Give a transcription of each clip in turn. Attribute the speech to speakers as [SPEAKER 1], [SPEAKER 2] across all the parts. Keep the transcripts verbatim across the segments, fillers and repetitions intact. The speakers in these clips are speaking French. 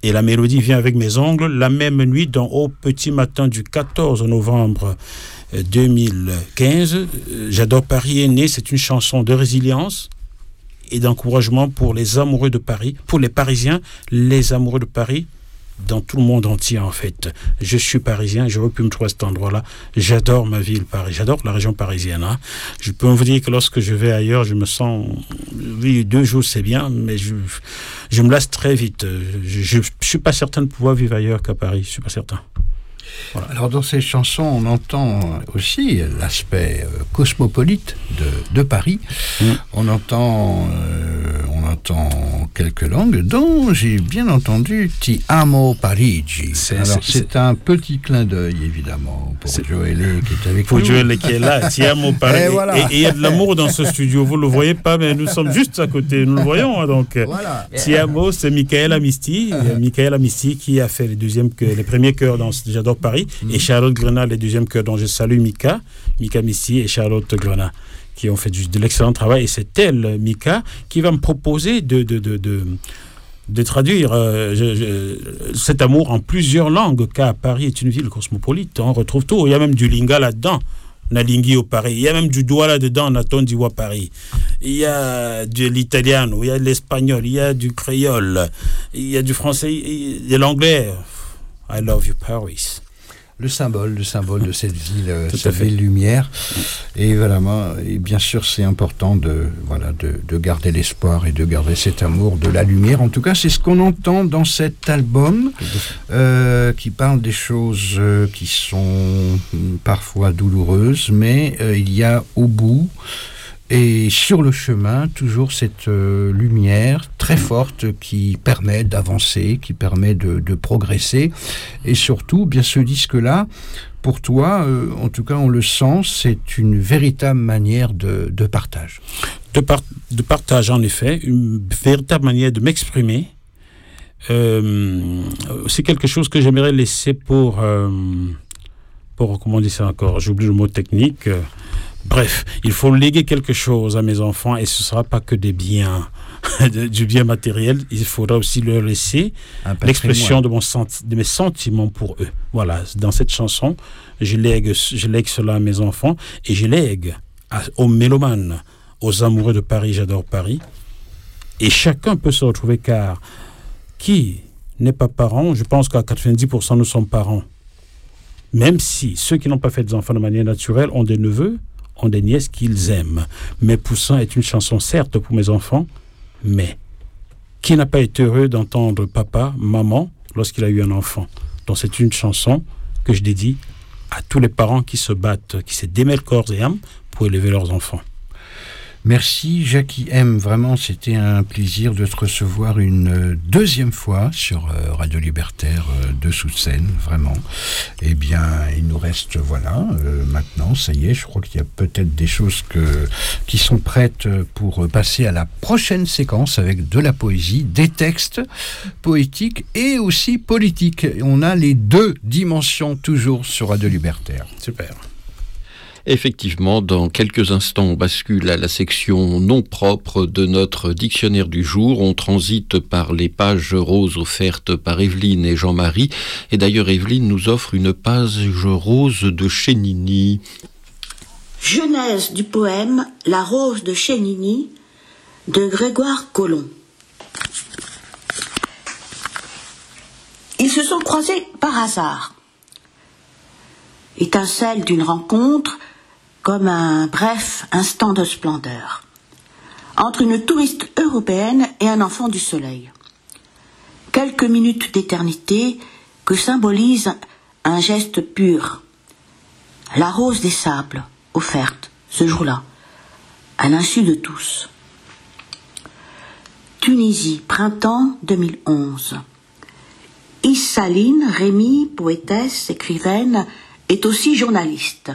[SPEAKER 1] Et la mélodie vient avec mes ongles. La même nuit, dans Au petit matin du quatorze novembre deux mille quinze, J'adore Paris est né. C'est une chanson de résilience et d'encouragement pour les amoureux de Paris, pour les Parisiens, les amoureux de Paris, dans tout le monde entier en fait. Je suis parisien, j'aurais pu me trouver à cet endroit-là. J'adore ma ville, Paris. J'adore la région parisienne. Hein. Je peux vous dire que lorsque je vais ailleurs, je me sens... Oui, deux jours c'est bien, mais je, je me lasse très vite. Je ne suis pas certain de pouvoir vivre ailleurs qu'à Paris. Je ne suis pas certain.
[SPEAKER 2] Voilà. Alors dans ces chansons, on entend aussi l'aspect euh, cosmopolite de, de Paris. Mmh. On entend, euh, on entend quelques langues, dont j'ai bien entendu Ti amo Parigi. C'est, Alors c'est, c'est, c'est un petit clin d'œil évidemment pour Joël qui est avec
[SPEAKER 1] pour
[SPEAKER 2] nous.
[SPEAKER 1] Pour Joël qui est là, Ti amo Parigi. Et voilà. il y a de l'amour dans ce studio. Vous le voyez pas, mais nous sommes juste à côté. Nous le voyons. Hein, donc voilà. Ti amo, c'est Michael Amisti, uh-huh. Michael Amisti qui a fait les deuxièmes, les premiers chœurs dans J'adore Paris. Mmh. Et Charlotte Grenat, les deuxièmes chœurs dont je salue Mika, Mika Missi et Charlotte Grenat, qui ont fait du, de l'excellent travail. Et c'est elle, Mika, qui va me proposer de, de, de, de, de traduire euh, je, je, cet amour en plusieurs langues, car Paris est une ville cosmopolite. On retrouve tout. Il y a même du lingala là-dedans. Nalingi au Paris. Il y a même du douala là-dedans, Natondiwa Paris. Il y a de l'italiano, il y a de l'espagnol, il y a du créole, il y a du français, il y a de l'anglais. I love you, Paris.
[SPEAKER 2] Le symbole, le symbole de cette ville, cette ville lumière. Et voilà, et bien sûr, c'est important de, voilà, de, de garder l'espoir et de garder cet amour de la lumière. En tout cas, c'est ce qu'on entend dans cet album, euh, qui parle des choses euh, qui sont parfois douloureuses, mais euh, il y a au bout et sur le chemin, toujours cette euh, lumière très forte qui permet d'avancer, qui permet de, de progresser. Et surtout, bien ce disque-là, pour toi, euh, en tout cas on le sent, c'est une véritable manière de, de partage.
[SPEAKER 1] De, par- de partage, en effet, une véritable manière de m'exprimer. Euh, c'est quelque chose que j'aimerais laisser pour... Euh, pour comment on dit ça encore ? J'oublie le mot technique. Euh, Bref, il faut léguer quelque chose à mes enfants et ce ne sera pas que des biens, du bien matériel. Il faudra aussi leur laisser l'expression de, mon senti- de mes sentiments pour eux. Voilà, dans cette chanson, je lègue, je lègue cela à mes enfants et je lègue à, aux mélomanes, aux amoureux de Paris, J'adore Paris. Et chacun peut se retrouver car qui n'est pas parent, je pense qu'à quatre-vingt-dix pour cent nous sommes parents. Même si ceux qui n'ont pas fait des enfants de manière naturelle ont des neveux, ont des nièces qu'ils aiment. Mais Poussin est une chanson certes pour mes enfants, mais qui n'a pas été heureux d'entendre papa, maman, lorsqu'il a eu un enfant. Donc c'est une chanson que je dédie à tous les parents qui se battent, qui se démêlent corps et âme pour élever leurs enfants.
[SPEAKER 2] Merci Jackie M. Vraiment, c'était un plaisir de te recevoir une deuxième fois sur euh, Radio Libertaire euh, de Sous-de-Seine, vraiment. Eh bien, il nous reste, voilà, euh, maintenant, ça y est, je crois qu'il y a peut-être des choses que, qui sont prêtes pour passer à la prochaine séquence avec de la poésie, des textes poétiques et aussi politiques. On a les deux dimensions toujours sur Radio Libertaire.
[SPEAKER 1] Super.
[SPEAKER 3] Effectivement, dans quelques instants, on bascule à la section non propre de notre dictionnaire du jour. On transite par les pages roses offertes par Evelyne et Jean-Marie. Et d'ailleurs, Evelyne nous offre une page rose de Chénini.
[SPEAKER 4] Genèse du poème La rose de Chénini de Grégoire Collomb. Ils se sont croisés par hasard. Étincelle d'une rencontre, comme un bref instant de splendeur, entre une touriste européenne et un enfant du soleil. Quelques minutes d'éternité que symbolise un geste pur. La rose des sables, offerte, ce jour-là, à l'insu de tous. Tunisie, printemps deux mille onze. Issaline Rémy, poétesse, écrivaine, est aussi journaliste.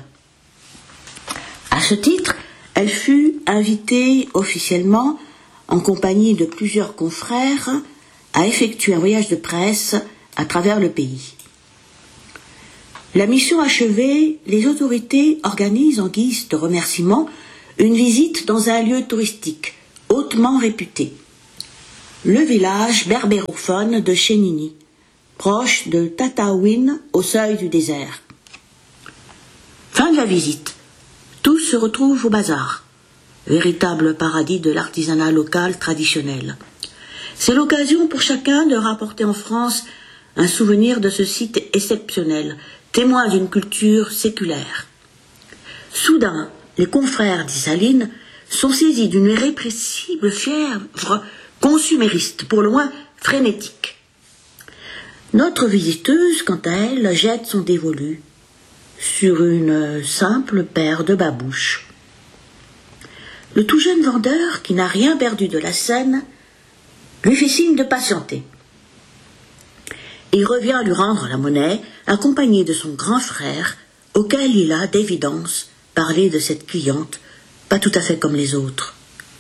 [SPEAKER 4] À ce titre, elle fut invitée officiellement, en compagnie de plusieurs confrères, à effectuer un voyage de presse à travers le pays. La mission achevée, les autorités organisent en guise de remerciement une visite dans un lieu touristique hautement réputé. le village berbérophone de Chénini, proche de Tataouine, au seuil du désert. Fin de la visite. Tous se retrouvent au bazar, véritable paradis de l'artisanat local traditionnel. C'est l'occasion pour chacun de rapporter en France un souvenir de ce site exceptionnel, témoin d'une culture séculaire. Soudain, les confrères d'Isaline sont saisis d'une irrépressible fièvre consumériste, pour le moins frénétique. Notre visiteuse, quant à elle, jette son dévolu sur une simple paire de babouches. Le tout jeune vendeur, qui n'a rien perdu de la scène, lui fait signe de patienter. Il revient lui rendre la monnaie, accompagné de son grand frère, auquel il a, d'évidence, parlé de cette cliente, pas tout à fait comme les autres.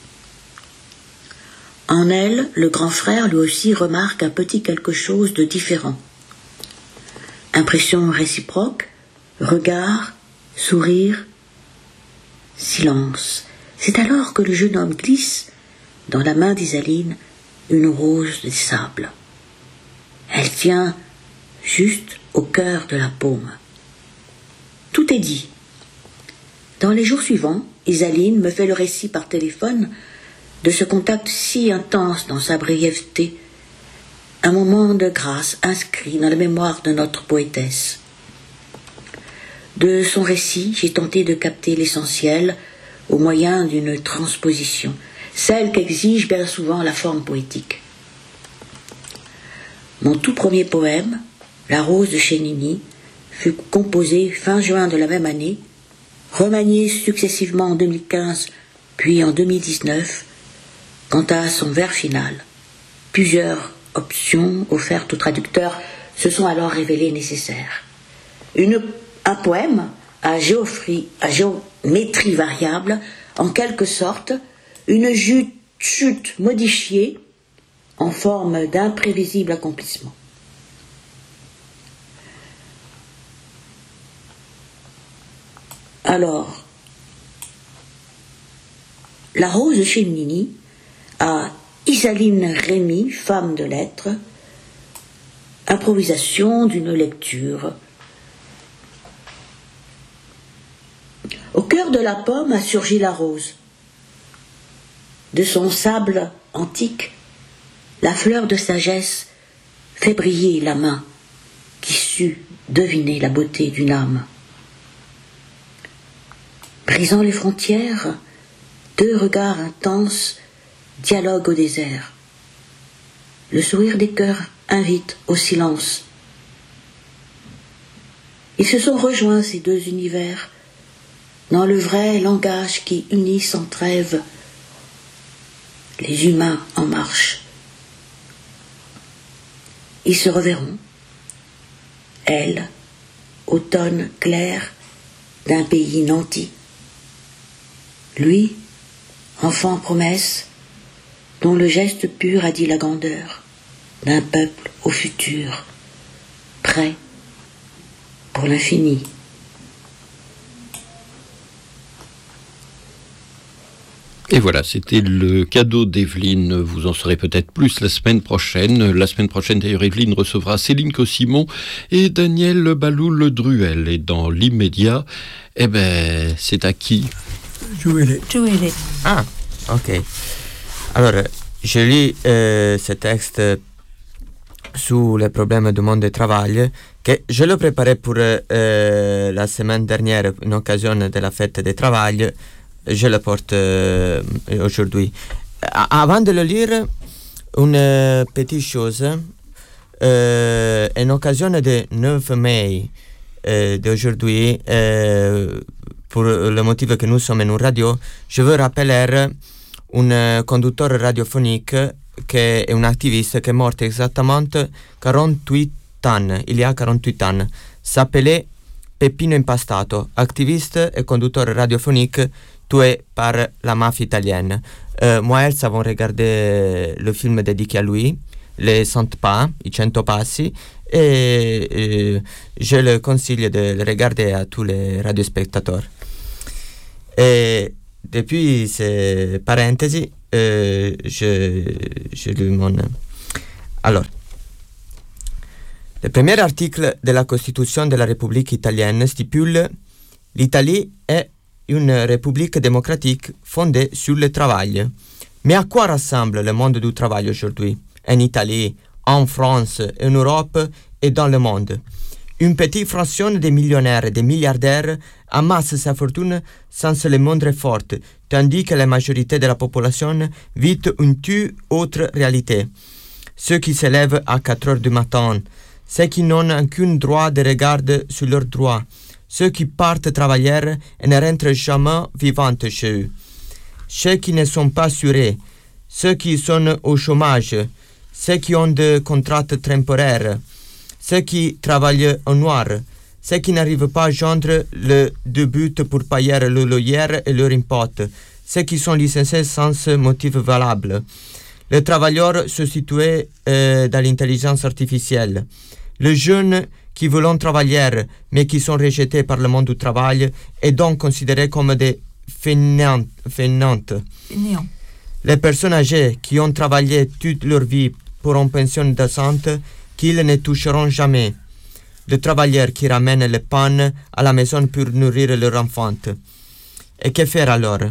[SPEAKER 4] En elle, le grand frère lui aussi remarque un petit quelque chose de différent. Impression réciproque, regard, sourire, silence. C'est alors que le jeune homme glisse, dans la main d'Isaline, une rose des sables. Elle tient juste au cœur de la paume. Tout est dit. Dans les jours suivants, Isaline me fait le récit par téléphone de ce contact si intense dans sa brièveté, un moment de grâce inscrit dans la mémoire de notre poétesse. De son récit, j'ai tenté de capter l'essentiel au moyen d'une transposition, celle qu'exige bien souvent la forme poétique. Mon tout premier poème, La Rose de Chénini, fut composé fin juin de la même année, remanié successivement en deux mille quinze puis en deux mille dix-neuf. Quant à son vers final, plusieurs options offertes aux traducteurs se sont alors révélées nécessaires. Une, un poème à, géophrie, à géométrie variable, en quelque sorte, une chute, chute modifiée en forme d'imprévisible accomplissement. Alors, La Rose de Chénini à Isaline Rémy, femme de lettres, improvisation d'une lecture. Au cœur de la pomme a surgi la rose. De son sable antique, la fleur de sagesse fait briller la main qui sut deviner la beauté d'une âme. Brisant les frontières, deux regards intenses dialogue au désert. Le sourire des cœurs invite au silence. Ils se sont rejoints, ces deux univers, dans le vrai langage qui unit sans trêve les humains en marche. Ils se reverront. Elle, automne clair d'un pays nanti. Lui, enfant promesse, dont le geste pur a dit la grandeur d'un peuple au futur, prêt pour l'infini.
[SPEAKER 3] Et voilà, c'était le cadeau d'Evelyne. Vous en saurez peut-être plus la semaine prochaine. La semaine prochaine, d'ailleurs, Evelyne recevra Céline Cossimon et Daniel Baloul-Druel. Et dans l'immédiat, eh ben, c'est à qui?
[SPEAKER 5] Jouez-les.
[SPEAKER 6] Jouez-les.
[SPEAKER 5] Ah, ok. Alors, je lis euh, ce texte sur les problèmes du monde du travail, que je le préparais pour euh, la semaine dernière, en occasion de la fête du travail. Je le porte euh, aujourd'hui. Avant de le lire, une petite chose. Euh, en occasion du neuf mai euh, d'aujourd'hui, euh, pour le motif que nous sommes en radio, je veux rappeler un conducteur radiophonique qui est un activiste qui est mort exactement quarante-huit ans, il y a quarante-huit ans. S'appelait Peppino Impastato, activiste et conducteur radiophonique tué par la mafia italienne. Euh, moi et Elsa avons regardé le film dédié à lui, Les cent pas, I cento passi, et, et je le conseille de le regarder à tous les radiospectateurs. Et depuis ces parenthèses, euh, je, je lui mon... Alors, le premier article de la Constitution de la République italienne stipule: l'Italie est une république démocratique fondée sur le travail. Mais à quoi ressemble le monde du travail aujourd'hui, en Italie, en France, en Europe et dans le monde? Une petite fraction des millionnaires et des milliardaires amasse sa fortune sans se le montrer forte, tandis que la majorité de la population vit une toute autre réalité. Ceux qui se lèvent à quatre heures du matin, ceux qui n'ont aucun droit de regard sur leurs droits, ceux qui partent travailler et ne rentrent jamais vivants chez eux, ceux qui ne sont pas assurés, ceux qui sont au chômage, ceux qui ont des contrats temporaires, ceux qui travaillent en noir, ceux qui n'arrivent pas à joindre le début pour payer le loyer et leur impôt, ceux qui sont licenciés sans motif valable. Les travailleurs se situent euh, dans l'intelligence artificielle. Les jeunes qui veulent travailler mais qui sont rejetés par le monde du travail et donc considérés comme des fainéantes. fainéantes. Les personnes âgées qui ont travaillé toute leur vie pour une pension décente qu'ils ne toucheront jamais. Les travailleurs qui ramènent le pain à la maison pour nourrir leurs enfants. Et que faire alors?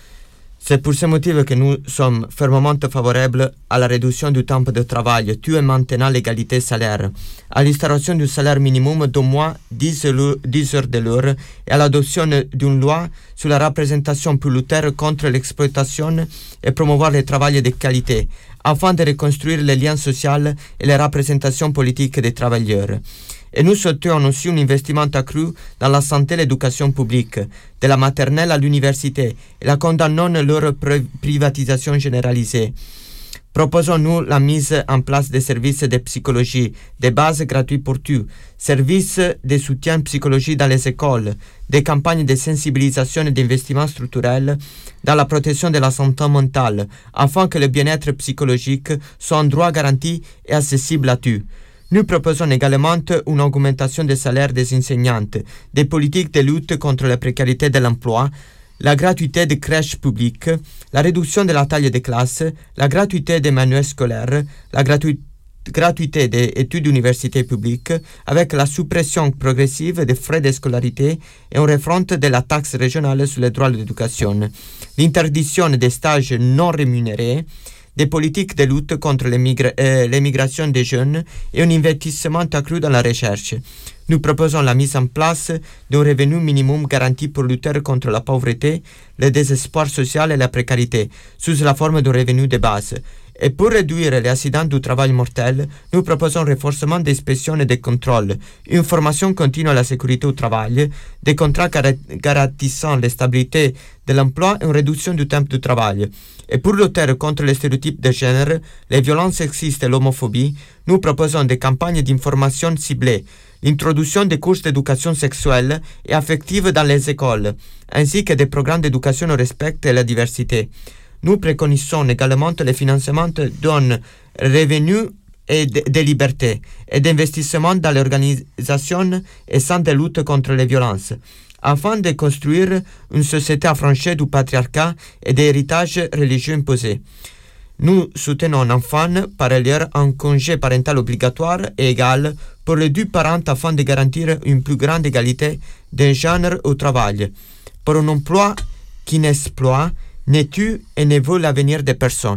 [SPEAKER 5] C'est pour ce motif que nous sommes fermement favorables à la réduction du temps de travail, tout en maintenant l'égalité salaire, à l'instauration du salaire minimum d'au moins dix heures de l'heure et à l'adoption d'une loi sur la représentation pour lutter contre l'exploitation et promouvoir le travail de qualité, afin de reconstruire les liens sociaux et les représentations politiques des travailleurs. Et nous souhaitons aussi un investissement accru dans la santé et l'éducation publique, de la maternelle à l'université, et la condamnons leur privatisation généralisée. Proposons-nous la mise en place de services de psychologie, de base gratuits pour tous, services de soutien psychologique dans les écoles, des campagnes de sensibilisation et d'investissement structurel dans la protection de la santé mentale, afin que le bien-être psychologique soit un droit garanti et accessible à tous. Nous proposons également une augmentation des salaires des enseignantes, des politiques de lutte contre la précarité de l'emploi, la gratuité des crèches publiques, la réduction de la taille des classes, la gratuité des manuels scolaires, la gratu- gratuité des études d'université publiques, avec la suppression progressive des frais de scolarité et une refonte de la taxe régionale sur les droits de l'éducation, l'interdiction des stages non rémunérés, des politiques de lutte contre l'immigration des jeunes et un investissement accru dans la recherche. Nous proposons la mise en place d'un revenu minimum garanti pour lutter contre la pauvreté, le désespoir social et la précarité, sous la forme d'un revenu de base. Et pour réduire les accidents du travail mortel, nous proposons un renforcement des inspections et des contrôles, une formation continue à la sécurité au travail, des contrats garantissant la stabilité de l'emploi et une réduction du temps de travail. Et pour lutter contre les stéréotypes de genre, les violences sexistes et l'homophobie, nous proposons des campagnes d'information ciblées, l'introduction des cours d'éducation sexuelle et affective dans les écoles, ainsi que des programmes d'éducation au respect et à la diversité. Nous préconisons également le financement d'un revenu et de, de liberté et d'investissement dans l'organisation et sans de lutte contre les violences, afin de construire une société affranchie du patriarcat et des héritages religieux imposés. Nous soutenons enfin, par ailleurs, un congé parental obligatoire et égal pour les deux parents afin de garantir une plus grande égalité de genre au travail, pour un emploi qui n'exploite, ne tue et ne veut l'avenir des personnes.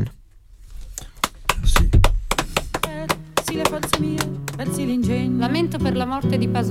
[SPEAKER 6] Lamento per la morte di Pasolini.